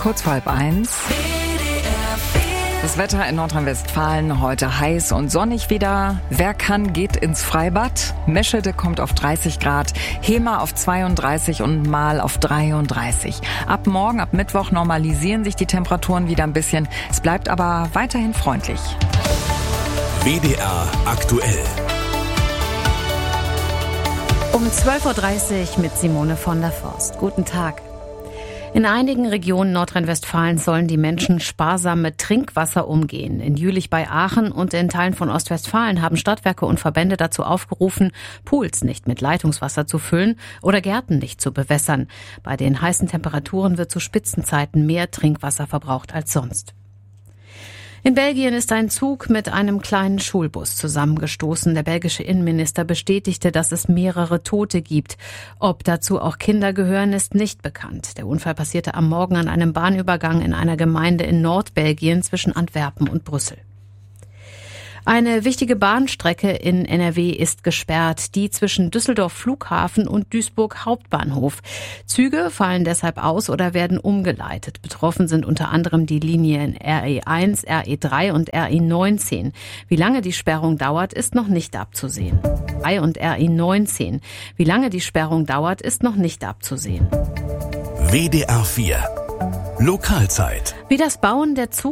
kurz vor 12:30. Das Wetter in Nordrhein-Westfalen heute heiß und sonnig wieder. Wer kann, geht ins Freibad. Meschede kommt auf 30 Grad, Hemer auf 32 und Mahl auf 33. Ab morgen, ab Mittwoch normalisieren sich die Temperaturen wieder ein bisschen. Es bleibt aber weiterhin freundlich. WDR aktuell. Um 12:30 Uhr mit Simone von der Forst. Guten Tag. In einigen Regionen Nordrhein-Westfalens sollen die Menschen sparsam mit Trinkwasser umgehen. In Jülich bei Aachen und in Teilen von Ostwestfalen haben Stadtwerke und Verbände dazu aufgerufen, Pools nicht mit Leitungswasser zu füllen oder Gärten nicht zu bewässern. Bei den heißen Temperaturen wird zu Spitzenzeiten mehr Trinkwasser verbraucht als sonst. In Belgien ist ein Zug mit einem kleinen Schulbus zusammengestoßen. Der belgische Innenminister bestätigte, dass es mehrere Tote gibt. Ob dazu auch Kinder gehören, ist nicht bekannt. Der Unfall passierte am Morgen an einem Bahnübergang in einer Gemeinde in Nordbelgien zwischen Antwerpen und Brüssel. Eine wichtige Bahnstrecke in NRW ist gesperrt, die zwischen Düsseldorf Flughafen und Duisburg Hauptbahnhof. Züge fallen deshalb aus oder werden umgeleitet. Betroffen sind unter anderem die Linien RE1, RE3 und RE19. Wie lange die Sperrung dauert, ist noch nicht abzusehen. Und RE19. Wie lange die Sperrung dauert, ist noch nicht abzusehen. WDR 4 Lokalzeit. Wie das Bauen der